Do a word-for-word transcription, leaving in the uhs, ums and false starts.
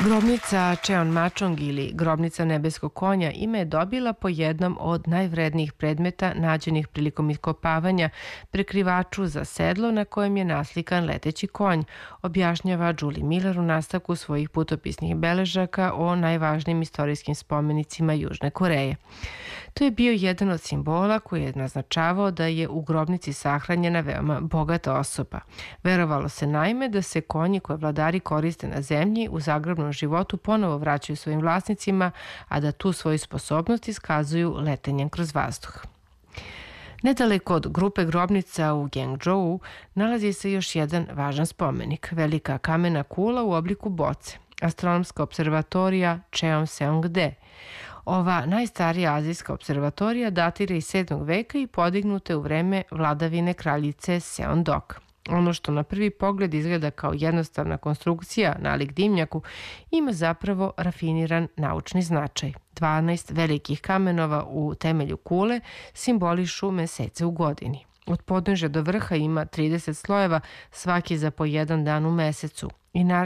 Grobnica Cheonmachong ili grobnica nebeskog konja ime je dobila po jednom od najvrednijih predmeta nađenih prilikom iskopavanja, prekrivaču za sedlo na kojem je naslikan leteći konj, objašnjava Julie Miller u nastavku svojih putopisnih beležaka o najvažnijim istorijskim spomenicima Južne Koreje. To je bio jedan od simbola koji je naznačavao da je u grobnici sahranjena veoma bogata osoba. Verovalo se naime da se konji koje vladari koriste na zemlji u zagrobnom životu ponovo vraćaju svojim vlasnicima, a da tu svoju sposobnost iskazuju letenjem kroz vazduh. Nedaleko od grupe grobnica u Guangzhou nalazi se još jedan važan spomenik, velika kamena kula u obliku boce, astronomska observatorija Cheonseongdae. Ova najstarija azijska observatorija datira iz sedmog veka i podignuta je u vreme vladavine kraljice Seondok. Ono što na prvi pogled izgleda kao jednostavna konstrukcija nalik dimnjaku ima zapravo rafiniran naučni značaj. dvanaest velikih kamenova u temelju kule simbolišu mesece u godini. Od podnožja do vrha ima trideset slojeva, svaki za po jedan dan u mesecu. I naravno